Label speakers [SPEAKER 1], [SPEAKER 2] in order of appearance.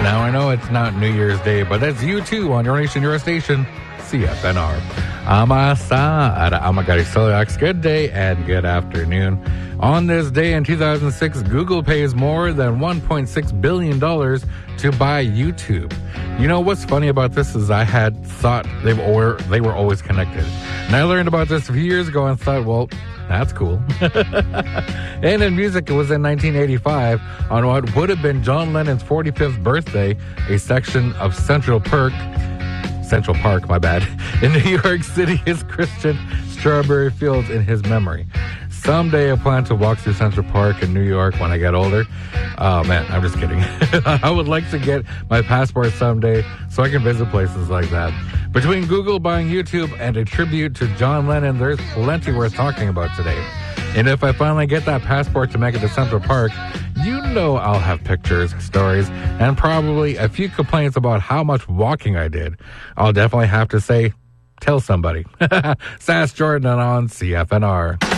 [SPEAKER 1] Now, I know it's not New Year's Day, but that's you too on your nation, your station, CFNR. Amasa Amagari Soliax. Good day and good afternoon. On this day in 2006, Google pays more than $1.6 billion to buy YouTube. You know what's funny about this is I had thought they were always connected. And I learned about this a few years ago and thought, well, that's cool. And in music, it was in 1985 on what would have been John Lennon's 45th birthday, a section of Central Park, in New York City is Christian Strawberry Fields in his memory. Someday I plan to walk through Central Park in New York when I get older. Oh man, I'm just kidding. I would like to get my passport someday so I can visit places like that. Between Google buying YouTube and a tribute to John Lennon, there's plenty worth talking about today. And if I finally get that passport to make it to Central Park, you know I'll have pictures, stories, and probably a few complaints about how much walking I did. I'll definitely have to say, tell somebody. Sass Jordan on CFNR.